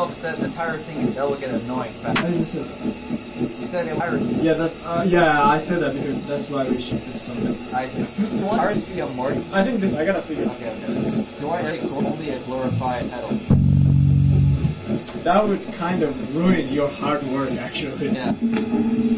yourself said the entire thing is delicate and annoying. I didn't say that. You said it hierarchy. Yeah, I said that because that's why we should do something. I see. You want hierarchy of more? I think I gotta figure. Okay. Do I only a glorified pedal? That would kind of ruin your hard work, actually. Yeah.